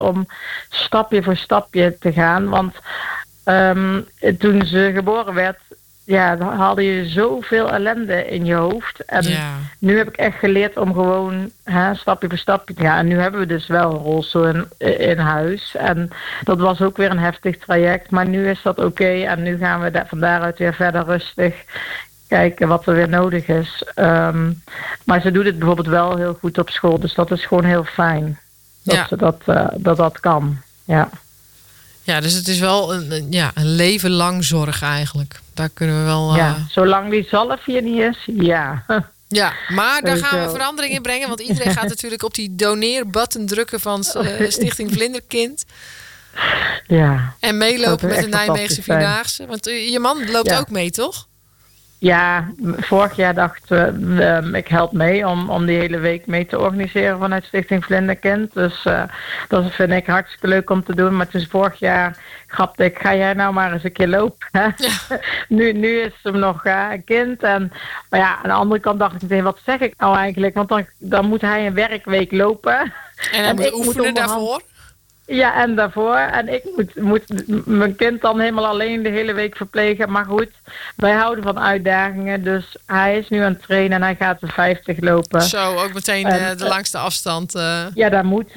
om stapje voor stapje te gaan. Want toen ze geboren werd, dan haalde je zoveel ellende in je hoofd. En nu heb ik echt geleerd om gewoon stapje voor stapje te gaan. En nu hebben we dus wel een rolstoel in huis. En dat was ook weer een heftig traject. Maar nu is dat oké. En nu gaan we van daaruit weer verder rustig kijken wat er weer nodig is. Maar ze doet het bijvoorbeeld wel heel goed op school. Dus dat is gewoon heel fijn. Dat ze dat kan. Ja. Ja, dus het is wel een leven lang zorg eigenlijk. Daar kunnen we wel... zolang die zalf hier niet is, ja. Ja, maar daar gaan we verandering in brengen. Want iedereen gaat natuurlijk op die doneerbutton drukken van Stichting Vlinderkind. Ja. En meelopen met de Nijmeegse Vierdaagse. Want je man loopt ook mee, toch? Ja, vorig jaar dachten we, ik help mee om die hele week mee te organiseren vanuit Stichting Vlinderkind. Dus dat vind ik hartstikke leuk om te doen. Maar dus vorig jaar grapte ik, ga jij nou maar eens een keer lopen? Hè? Ja. Nu is hem nog een kind. Maar ja, aan de andere kant dacht ik meteen, wat zeg ik nou eigenlijk? Want dan moet hij een werkweek lopen. En hij moet oefenen daarvoor? Ja, en daarvoor. En ik moet mijn kind dan helemaal alleen de hele week verplegen. Maar goed, wij houden van uitdagingen. Dus hij is nu aan het trainen en hij gaat de 50 lopen. Zo, ook meteen de langste afstand. Ja, dat moet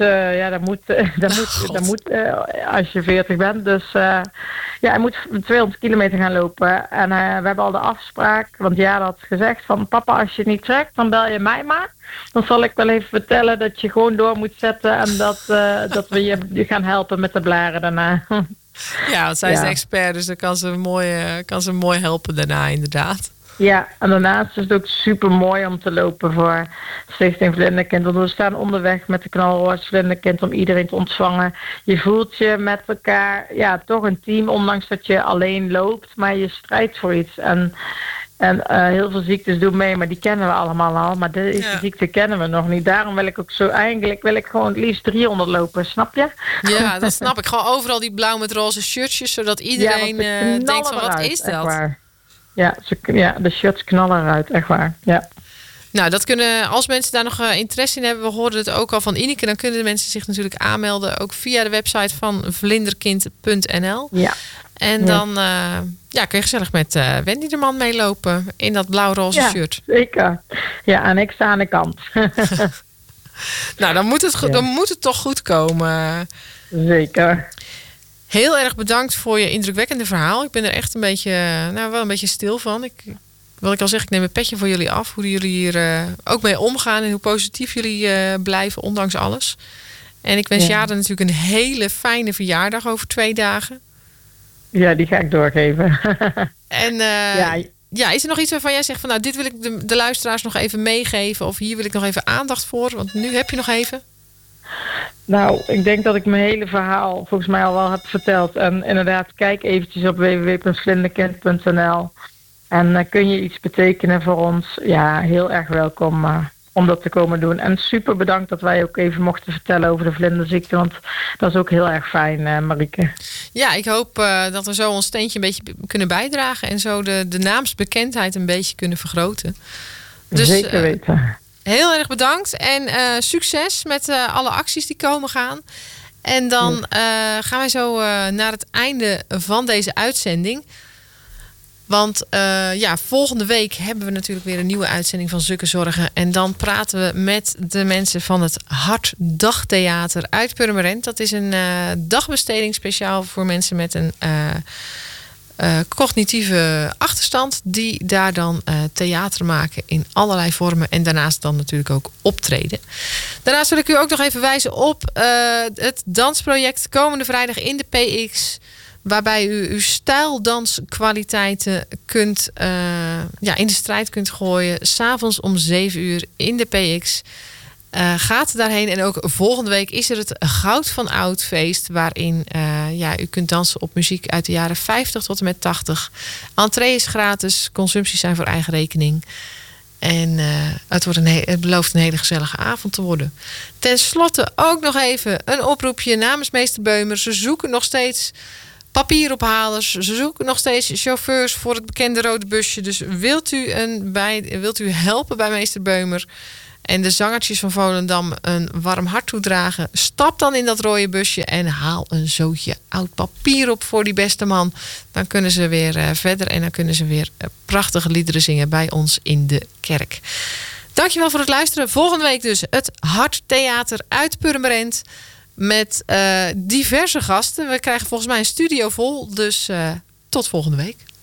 als je 40 bent. Dus hij moet 200 kilometer gaan lopen. En we hebben al de afspraak. Want Jade had gezegd van papa, als je het niet trekt, dan bel je mij maar. Dan zal ik wel even vertellen dat je gewoon door moet zetten. En dat we je gaan helpen met de blaren daarna. Ja, want zij is de expert. Dus dan kan ze mooi helpen daarna inderdaad. Ja, en daarnaast is het ook super mooi om te lopen voor Stichting Vlinderkind. Want we staan onderweg met de knalroze Vlinderkind om iedereen te ontvangen. Je voelt je met elkaar, toch een team, ondanks dat je alleen loopt. Maar je strijdt voor iets. En heel veel ziektes doen mee, maar die kennen we allemaal al. Maar deze ziekte kennen we nog niet. Daarom wil ik ook eigenlijk gewoon het liefst 300 lopen, snap je? Ja, dat snap ik. Gewoon overal die blauw met roze shirtjes, zodat iedereen denkt van wat is dat? Ja, de shirts knallen eruit, echt waar. Ja. Nou, dat kunnen, als mensen daar nog interesse in hebben, we hoorden het ook al van Ineke, dan kunnen de mensen zich natuurlijk aanmelden, ook via de website van vlinderkind.nl. Ja. En dan kun je gezellig met Wendy de Man meelopen in dat blauw-roze shirt. Zeker. Ja, en ik sta aan de kant. Nou, dan moet het toch goed komen. Zeker. Heel erg bedankt voor je indrukwekkende verhaal. Ik ben er echt wel een beetje stil van. Wil ik al zeggen, ik neem een petje voor jullie af. Hoe jullie hier ook mee omgaan en hoe positief jullie blijven, ondanks alles. En ik wens Jade natuurlijk een hele fijne verjaardag over 2 dagen. Ja, die ga ik doorgeven. En is er nog iets waarvan jij zegt van dit wil ik de luisteraars nog even meegeven, of hier wil ik nog even aandacht voor, want nu heb je nog even. Nou, ik denk dat ik mijn hele verhaal volgens mij al wel heb verteld. En inderdaad, kijk eventjes op www.vlinderkind.nl. En kun je iets betekenen voor ons? Ja, heel erg welkom om dat te komen doen. En super bedankt dat wij ook even mochten vertellen over de vlinderziekte. Want dat is ook heel erg fijn, Marieke. Ja, ik hoop dat we zo ons steentje een beetje kunnen bijdragen. En zo de naamsbekendheid een beetje kunnen vergroten. Dus, zeker weten. Heel erg bedankt. En succes met alle acties die komen gaan. En dan gaan wij zo naar het einde van deze uitzending. Want volgende week hebben we natuurlijk weer een nieuwe uitzending van Zukke Zorgen. En dan praten we met de mensen van het Hartdagtheater uit Purmerend. Dat is een dagbesteding speciaal voor mensen met een cognitieve achterstand. Die daar dan theater maken in allerlei vormen. En daarnaast dan natuurlijk ook optreden. Daarnaast wil ik u ook nog even wijzen op het dansproject komende vrijdag in de PX. Waarbij u uw stijldanskwaliteiten kunt, in de strijd kunt gooien. 'S'avonds om 7 uur in de PX. Gaat daarheen. En ook volgende week is er het Goud van Oud feest. Waarin u kunt dansen op muziek uit de jaren 50 tot en met 80. Entree is gratis. Consumpties zijn voor eigen rekening. En het belooft een hele gezellige avond te worden. Ten slotte ook nog even een oproepje namens meester Beumer. Ze zoeken nog steeds papierophalers. Ze zoeken nog steeds chauffeurs voor het bekende rode busje. Dus wilt u helpen bij meester Beumer? en de zangertjes van Volendam een warm hart toedragen, stap dan in dat rode busje en haal een zootje oud papier op voor die beste man. Dan kunnen ze weer verder en dan kunnen ze weer prachtige liederen zingen bij ons in de kerk. Dankjewel voor het luisteren. Volgende week dus het Harttheater uit Purmerend met diverse gasten. We krijgen volgens mij een studio vol, dus tot volgende week.